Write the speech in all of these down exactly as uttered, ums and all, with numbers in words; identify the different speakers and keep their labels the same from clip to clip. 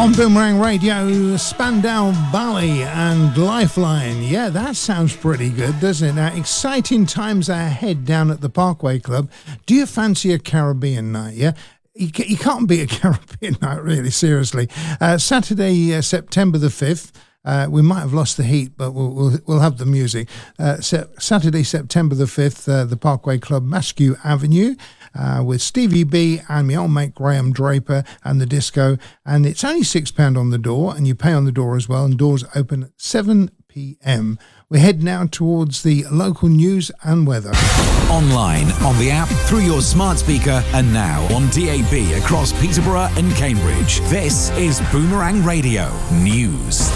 Speaker 1: On Boomerang Radio, Spandau Ballet and Lifeline. Yeah, that sounds pretty good, doesn't it? Now, exciting times ahead down at the Parkway Club. Do you fancy a Caribbean night, yeah? You, you can't beat a Caribbean night, really, seriously. Uh, Saturday, uh, September the fifth. Uh, we might have lost the heat, but we'll we'll, we'll have the music. Uh, se- Saturday, September the fifth, uh, the Parkway Club, Maskew Avenue, uh, with Stevie B and my old mate Graham Draper and the disco. And it's only six pounds on the door, and you pay on the door as well, and doors open at seven p.m. We head now towards the local news and weather.
Speaker 2: Online, on the app, through your smart speaker, and now on D A B across Peterborough and Cambridge. This is Boomerang Radio News.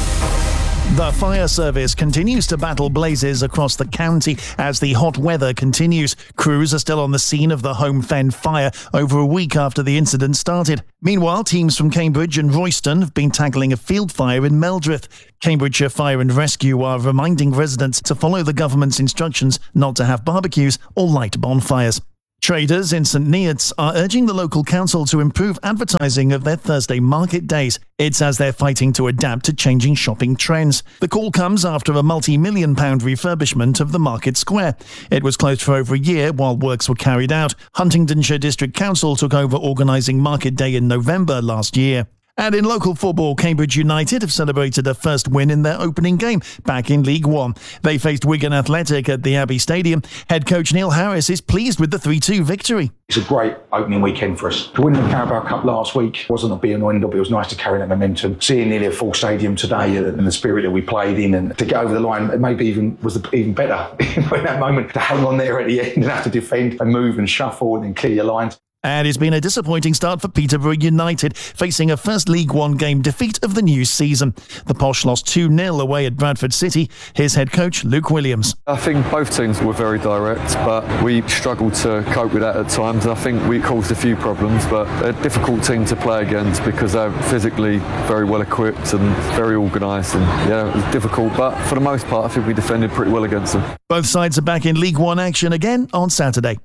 Speaker 3: The fire service continues to battle blazes across the county as the hot weather continues. Crews are still on the scene of the Home Fen fire over a week after the incident started. Meanwhile, teams from Cambridge and Royston have been tackling a field fire in Meldreth. Cambridgeshire Fire and Rescue are reminding residents to follow the government's instructions not to have barbecues or light bonfires. Traders in St Neots are urging the local council to improve advertising of their Thursday market days. It's as they're fighting to adapt to changing shopping trends. The call comes after a multi-million pound refurbishment of the market square. It was closed for over a year while works were carried out. Huntingdonshire District Council took over organising Market Day in November last year. And in local football, Cambridge United have celebrated a first win in their opening game back in League One. They faced Wigan Athletic at the Abbey Stadium. Head coach Neil Harris is pleased with the three two victory.
Speaker 4: It's a great opening weekend for us. To win the Carabao Cup last week wasn't a be and end up. It was nice to carry that momentum. Seeing nearly a full stadium today and the spirit that we played in, and to get over the line, it maybe even was even better in that moment to hang on there at the end and have to defend and move and shuffle and then clear your lines.
Speaker 3: And it's been a disappointing start for Peterborough United, facing a first League One game defeat of the new season. The Posh lost two nil away at Bradford City. Here's head coach Luke Williams.
Speaker 5: I think both teams were very direct, but we struggled to cope with that at times. I think we caused a few problems, but a difficult team to play against because they're physically very well equipped and very organised, and yeah, it was difficult, but for the most part I think we defended pretty well against them.
Speaker 3: Both sides are back in League One action again on Saturday.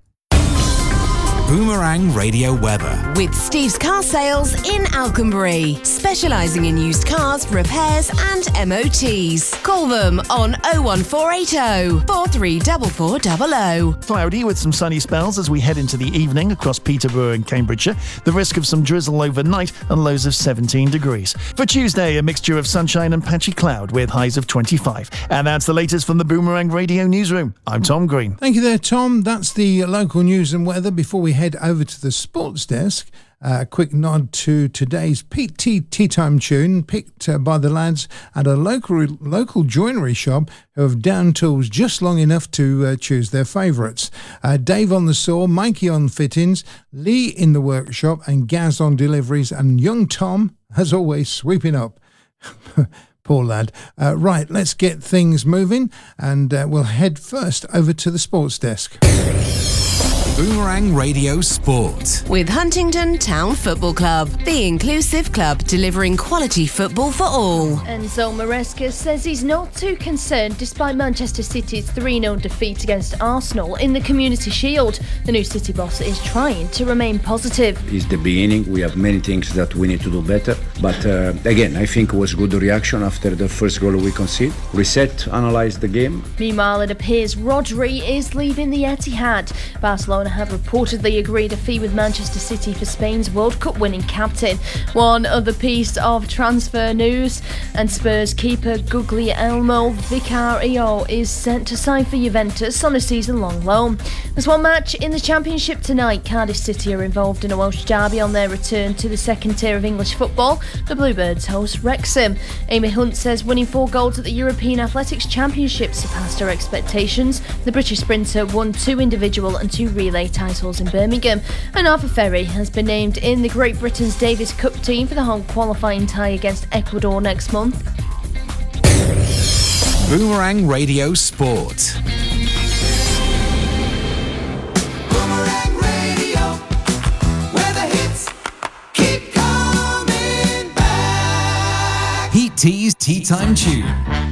Speaker 2: Boomerang Radio weather.
Speaker 6: With Steve's Car Sales in Alconbury, specialising in used cars, repairs and M O Ts. Call them on oh one four eight oh, four three four four double oh.
Speaker 3: Cloudy with some sunny spells as we head into the evening across Peterborough and Cambridgeshire. The risk of some drizzle overnight and lows of seventeen degrees. For Tuesday, a mixture of sunshine and patchy cloud with highs of twenty-five. And that's the latest from the Boomerang Radio Newsroom. I'm Tom Green.
Speaker 1: Thank you there, Tom. That's the local news and weather. Before we head over to the sports desk, uh, a quick nod to today's Pete Tea Tea Time tune, picked uh, by the lads at a local local joinery shop who have down tools just long enough to uh, choose their favourites. Uh, Dave on the saw, Mikey on fittings, Lee in the workshop, and Gaz on deliveries, and young Tom, as always, sweeping up. Poor lad. Uh, right, let's get things moving, and uh, we'll head first over to the sports desk.
Speaker 2: Boomerang Radio Sport.
Speaker 6: With Huntingdon Town Football Club, the inclusive club delivering quality football for all.
Speaker 7: Enzo Maresca says he's not too concerned despite Manchester City's three nil defeat against Arsenal in the Community Shield. The new City boss is trying to remain positive.
Speaker 8: It's the beginning. We have many things that we need to do better. But uh, again, I think it was good reaction after the first goal we conceded. Reset, analyze the game.
Speaker 7: Meanwhile, it appears Rodri is leaving the Etihad. Barcelona have reportedly agreed a fee with Manchester City for Spain's World Cup winning captain. One other piece of transfer news, and Spurs keeper Guglielmo Vicario is set to sign for Juventus on a season-long loan. There's one match in the Championship tonight. Cardiff City are involved in a Welsh derby on their return to the second tier of English football. The Bluebirds host Wrexham. Amy Hunt says winning four golds at the European Athletics Championship surpassed her expectations. The British sprinter won two individual and two relay titles in Birmingham, and Arthur Ferry has been named in the Great Britain's Davis Cup team for the home qualifying tie against Ecuador next month.
Speaker 2: Boomerang Radio Sport.
Speaker 9: Boomerang Radio, where the hits keep coming back.
Speaker 2: Heat Tea's Tea Time Tune.